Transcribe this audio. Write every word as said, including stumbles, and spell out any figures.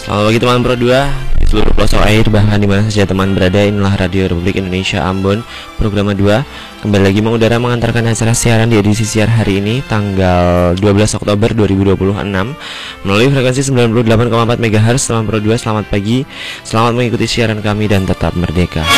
Selamat pagi teman Pro dua di seluruh pelosok air, bahkan di mana saja teman berada. Inilah Radio Republik Indonesia Ambon, program dua kembali lagi mengudara mengantarkan acara siaran di edisi siar hari ini tanggal dua belas Oktober dua ribu dua puluh enam melalui frekuensi sembilan puluh delapan koma empat megahertz. Teman Pro dua, selamat pagi, selamat mengikuti siaran kami dan tetap merdeka.